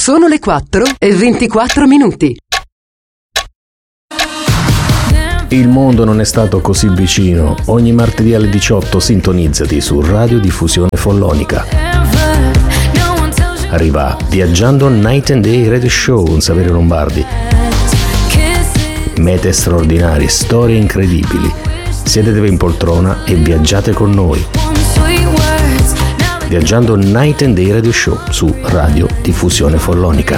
Sono le 4:24. Il mondo non è stato così vicino. Ogni martedì alle 18 sintonizzati su Radio Diffusione Follonica. Arriva Viaggiando Night and Day Radio Show con Saverio Lombardi. Mete straordinarie, storie incredibili. Sedetevi in poltrona e viaggiate con noi. Viaggiando Night and Day Radio Show su Radio Diffusione Follonica.